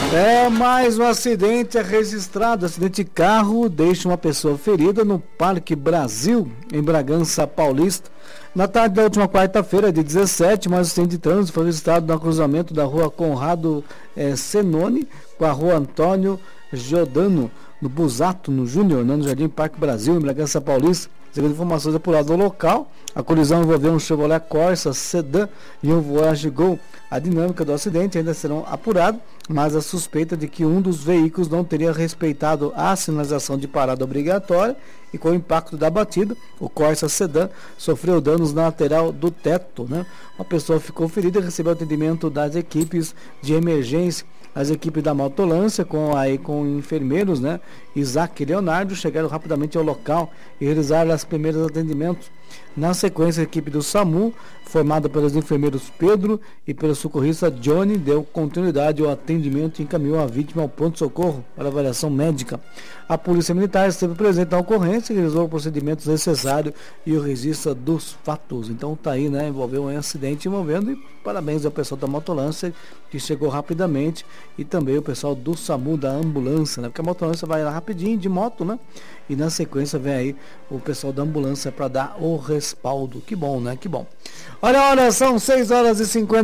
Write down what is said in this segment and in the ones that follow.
Mais um acidente é registrado. Acidente de carro deixa uma pessoa ferida no Parque Brasil, em Bragança Paulista. Na tarde da última quarta-feira, de 17, mais um acidente de trânsito foi registrado no cruzamento da rua Conrado Senoni com a rua Antônio Giordano, no Busato, no Júnior, no Jardim Parque Brasil, em Bragança Paulista. Segundo informações apuradas do local, a colisão envolveu um Chevrolet Corsa sedã e um Voyage Gol. A dinâmica do acidente ainda serão apuradas, mas a suspeita de que um dos veículos não teria respeitado a sinalização de parada obrigatória e com o impacto da batida, o Corsa sedã sofreu danos na lateral do teto, né? Uma pessoa ficou ferida e recebeu atendimento das equipes de emergência. As equipes da motolância com enfermeiros, né, Isaac e Leonardo, chegaram rapidamente ao local e realizaram os primeiros atendimentos. Na sequência, a equipe do SAMU, formada pelos enfermeiros Pedro e pelo socorrista Johnny, deu continuidade ao atendimento e encaminhou a vítima ao pronto-socorro para avaliação médica. A Polícia Militar esteve presente na ocorrência e realizou os procedimentos necessários e o registro dos fatos. Então tá aí, né? Envolveu um acidente envolvendo, e parabéns ao pessoal da motolância que chegou rapidamente e também o pessoal do SAMU da ambulância, né? Porque a motolância vai lá rapidinho de moto, né? E na sequência vem aí o pessoal da ambulância para dar o respaldo. Que bom, né? Que bom. Olha, são 6 horas e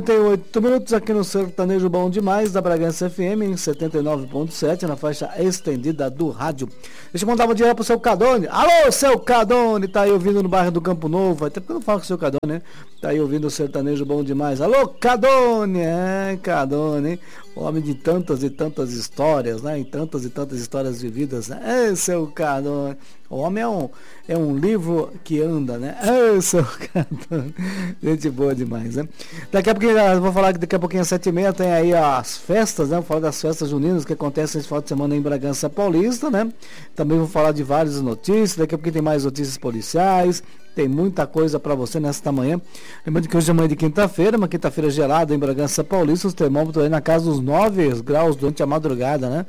58 minutos aqui no Sertanejo Bom Demais da Bragança FM em 79.7, na faixa estendida do rádio. Deixa eu mandar um dia pro seu Cadone. Alô, seu Cadone, tá aí ouvindo no bairro do Campo Novo. Até porque eu não falo com o seu Cadone, né? Tá aí ouvindo o Sertanejo Bom Demais. Alô, Cadone, Cadone, hein? Homem de tantas e tantas histórias, né? E tantas histórias vividas, né? Seu Cadone. O homem é um livro que anda, né? Seu Cadone. Gente boa demais, né? Daqui a pouquinho, eu vou falar que daqui a pouquinho às 7h30 tem aí as festas, né? Vou falar das festas juninas que acontecem esse final de semana em Bragança Paulista, né? Também vou falar de várias notícias. Daqui a pouquinho tem mais notícias policiais. Tem muita coisa para você nesta manhã. Lembrando que hoje é manhã de quinta-feira, uma quinta-feira gelada em Bragança Paulista, os termômetros aí na casa dos 9 graus durante a madrugada, né?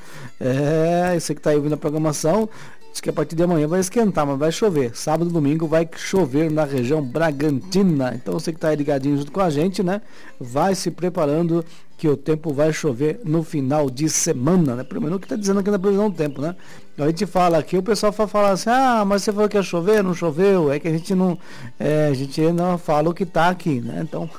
Você que está aí ouvindo a programação, diz que a partir de amanhã vai esquentar, mas vai chover. Sábado e domingo vai chover na região Bragantina. Então você que está aí ligadinho junto com a gente, né? Vai se preparando que o tempo vai chover no final de semana, né? Pelo menos o que está dizendo aqui na previsão do tempo, né? A gente fala aqui, o pessoal vai falar assim, mas você falou que ia chover, não choveu, é que a gente não fala o que está aqui, né? Então,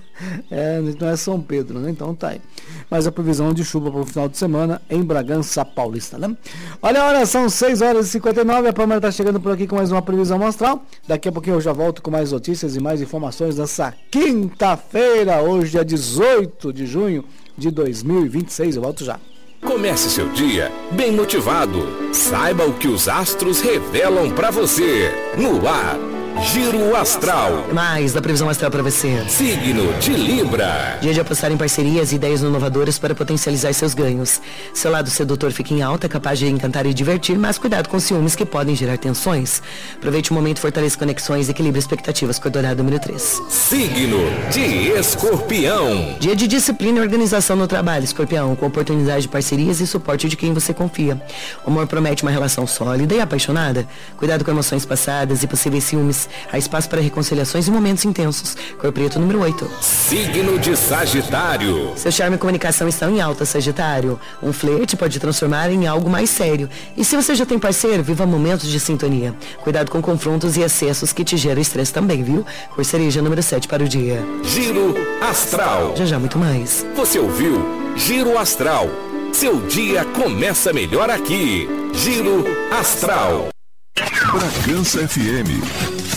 não é São Pedro, né? Então tá aí. Mas a previsão de chuva para o final de semana em Bragança Paulista, né? Olha, são 6 horas e 59, a Pâmela está chegando por aqui com mais uma previsão astral. Daqui a pouquinho eu já volto com mais notícias e mais informações dessa quinta-feira, hoje é 18 de junho de 2026, eu volto já. Comece seu dia bem motivado. Saiba o que os astros revelam para você. No ar, Giro Astral. Mais da previsão astral para você. Signo de Libra. Dia de apostar em parcerias e ideias inovadoras para potencializar seus ganhos. Seu lado sedutor fica em alta, capaz de encantar e divertir, mas cuidado com ciúmes que podem gerar tensões. Aproveite o momento, fortaleça conexões e equilibre expectativas. Coordenada número 3. Signo de Escorpião. Dia de disciplina e organização no trabalho, Escorpião, com oportunidade de parcerias e suporte de quem você confia. O amor promete uma relação sólida e apaixonada. Cuidado com emoções passadas e possíveis ciúmes. Há espaço para reconciliações e momentos intensos. Cor preto número 8. Signo de Sagitário. Seu charme e comunicação estão em alta, Sagitário. Um flerte pode transformar em algo mais sério. E se você já tem parceiro, viva momentos de sintonia. Cuidado com confrontos e excessos que te geram estresse também, viu? Cor cereja número 7 para o dia. Giro Astral. Já muito mais. Você ouviu Giro Astral. Seu dia começa melhor aqui. Giro Astral. Bragança FM.